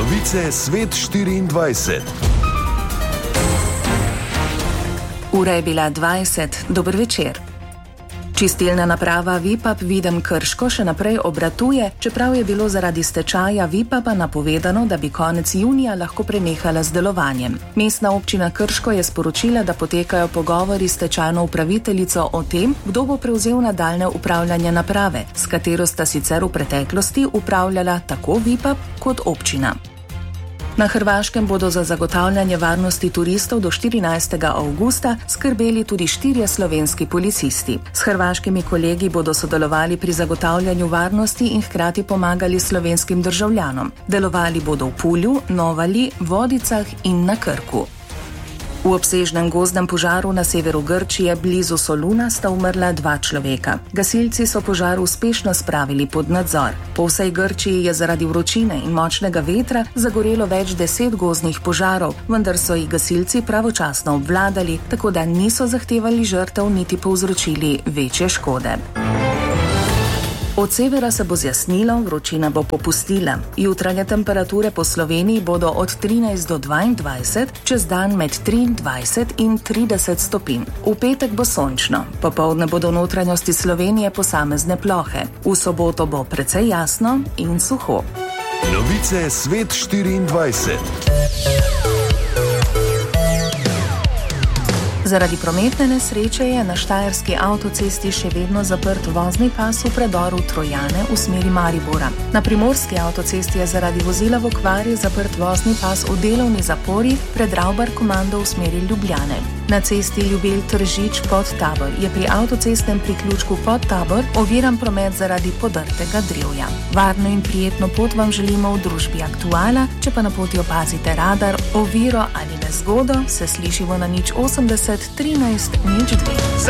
Novice Svet 24. Ura je bila 20. Dober večer. Čistilna naprava Vipap Videm Krško še naprej obratuje, čeprav je bilo zaradi stečaja Vipapa napovedano, da bi konec junija lahko prenehala z delovanjem. Mestna občina Krško je sporočila, da potekajo pogovori s stečajno upraviteljico o tem, kdo bo prevzel nadaljne upravljanje naprave, s katero sta sicer v preteklosti upravljala tako Vipap kot občina. Na Hrvaškem bodo za zagotavljanje varnosti turistov do 14. avgusta skrbeli tudi 4 slovenski policisti. S hrvaškimi kolegi bodo sodelovali pri zagotavljanju varnosti in hkrati pomagali slovenskim državljanom. Delovali bodo v Pulju, Novali, Vodicah in na Krku. V obsežnem gozdnem požaru na severu Grčije blizu Soluna sta umrla 2 človeka. Gasilci so požar uspešno spravili pod nadzor. Po vsej Grčiji je zaradi vročine in močnega vetra zagorelo več 10 gozdnih požarov, vendar so jih gasilci pravočasno obvladali, tako da niso zahtevali žrtev niti povzročili večje škode. Od severa se bo zjasnilo, vročina bo popustila. Jutranje temperature po Sloveniji bodo od 13 do 22, čez dan med 23 in 30 stopinj. V petek bo sončno, popoldne bodo v notranjosti Slovenije posamezne plohe. V soboto bo precej jasno in suho. Novice Svet 24. Zaradi prometne nesreče je na štajerski avtocesti še vedno zaprt vozni pas v predoru Trojane v smeri Maribora. Na primorski avtocesti je zaradi vozila v okvari zaprt vozni pas v delovni zapori pred Ravbar komando v smeri Ljubljane. Na cesti Ljubelj-Tržič Podtabor je pri avtocestnem priključku Podtabor oviran promet zaradi podrtega drevja. Varno in prijetno pot vam želimo v družbi Aktuala, če pa na poti opazite radar, oviro ali nezgodo, se slišimo na 080 13 02.